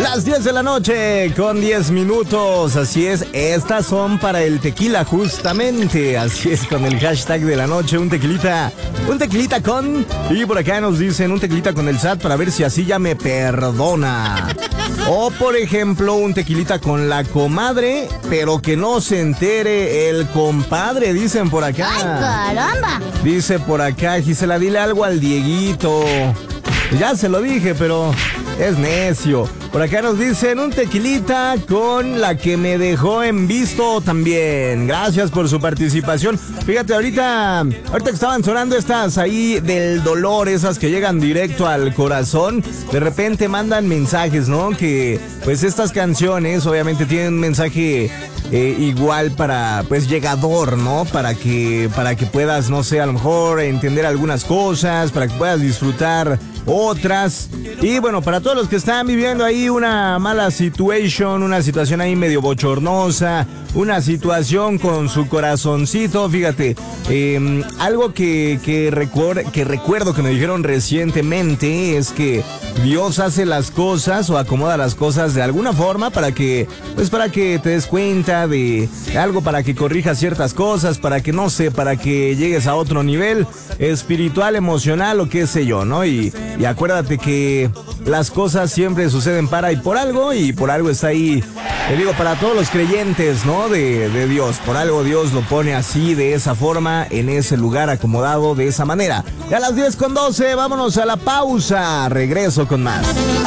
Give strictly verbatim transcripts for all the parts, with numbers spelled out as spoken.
Las diez de la noche con diez minutos, así es, estas son para el tequila justamente, así es, con el hashtag de la noche, un tequilita, un tequilita con, y por acá nos dicen un tequilita con el S A T para ver si así ya me perdona. O por ejemplo, un tequilita con la comadre, pero que no se entere el compadre, dicen por acá. ¡Ay, caramba! Dice por acá, Gisela, dile algo al Dieguito. Ya se lo dije, pero es necio. Por acá nos dicen un tequilita con la que me dejó en visto también. Gracias por su participación. Fíjate, ahorita, ahorita que estaban sonando estas ahí del dolor, esas que llegan directo al corazón, de repente mandan mensajes, ¿no? Que pues estas canciones obviamente tienen un mensaje eh, igual para, pues llegador, ¿no? Para que, para que puedas, no sé, a lo mejor entender algunas cosas, para que puedas disfrutar otras. Y bueno, para todos los que están viviendo ahí una mala situación, una situación ahí medio bochornosa, una situación con su corazoncito, fíjate, eh, algo que, que, recuer- que recuerdo que me dijeron recientemente es que Dios hace las cosas o acomoda las cosas de alguna forma para que, pues para que te des cuenta de algo, para que corrijas ciertas cosas, para que, no sé, para que llegues a otro nivel espiritual, emocional o qué sé yo, ¿no? Y, y acuérdate que las cosas siempre suceden para y por algo, y por algo está ahí, te digo, para todos los creyentes, ¿no? De, de Dios, por algo Dios lo pone así, de esa forma, en ese lugar acomodado, de esa manera. Y a las diez con doce, vámonos a la pausa, regreso con más.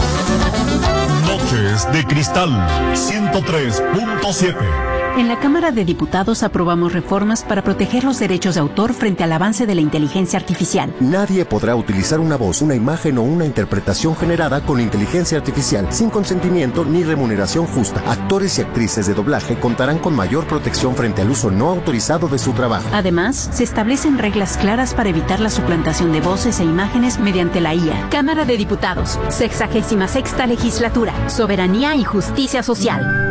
Noches de Cristal ciento tres punto siete. En la Cámara de Diputados aprobamos reformas para proteger los derechos de autor frente al avance de la inteligencia artificial. Nadie podrá utilizar una voz, una imagen o una interpretación generada con inteligencia artificial sin consentimiento ni remuneración justa. Actores y actrices de doblaje contarán con mayor protección frente al uso no autorizado de su trabajo. Además, se establecen reglas claras para evitar la suplantación de voces e imágenes mediante la I A. Cámara de Diputados, sexagésima sexta legislatura, soberanía y justicia social.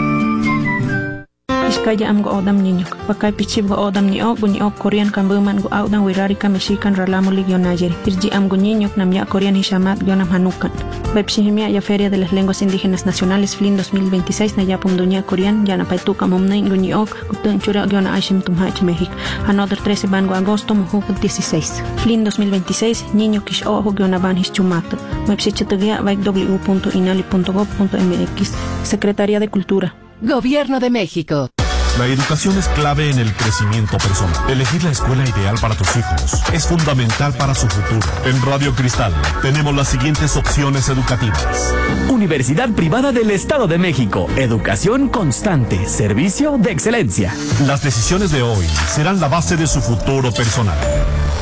Iskaya am go odam niño, pakai pichib go odam ni ok bunyi ok Korean kan buman go audang wirari kan meshikan ralamu ligyo najeri. Irji am go niño nam ya Korean hishamat gionam hanukan. Webshihimia ya Feria de las Lenguas Indígenas Nacionales F L I N dos mil veintiséis na ya pumdunya Korean ya na paituka momnay gunyi ok kutun chura giona aishim tumhach México. Another trece bango agosto muhu dieciséis. F L I N dos mil veintiséis niño kish ojo giona ban hischumato. Webshichatugia vaik w punto inali punto gob punto m x. Secretaría de Cultura. Gobierno de México. La educación es clave en el crecimiento personal. Elegir la escuela ideal para tus hijos es fundamental para su futuro. En Radio Cristal tenemos las siguientes opciones educativas. Universidad Privada del Estado de México. Educación constante. Servicio de excelencia. Las decisiones de hoy serán la base de su futuro personal.